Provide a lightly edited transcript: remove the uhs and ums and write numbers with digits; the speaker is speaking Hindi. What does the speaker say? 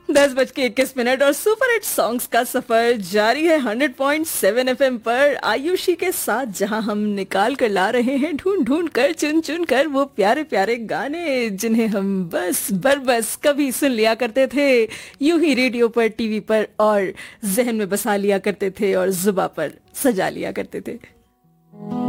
10:21 और सुपर हिट सॉन्ग्स का सफर जारी है 100.7 एफएम पर आयुषी के साथ, जहां हम निकाल कर ला रहे हैं ढूंढ ढूंढ कर चुन चुन कर वो प्यारे प्यारे गाने जिन्हें हम बस कभी सुन लिया करते थे, यूं ही रेडियो पर, टीवी पर और जहन में बसा लिया करते थे और जुबा पर सजा लिया करते थे।